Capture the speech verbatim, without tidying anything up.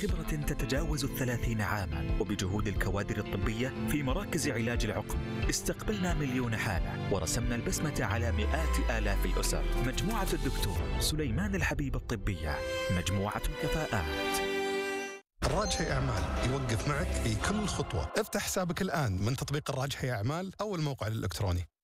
بخبرة تتجاوز الثلاثين عاما وبجهود الكوادر الطبية في مراكز علاج العقم استقبلنا مليون حالة ورسمنا البسمة على مئات آلاف الأسر. مجموعة الدكتور سليمان الحبيب الطبية، مجموعة الكفاءات. الراجحي أعمال يوقف معك في كل خطوة. افتح حسابك الآن من تطبيق الراجحي أعمال أو الموقع الإلكتروني.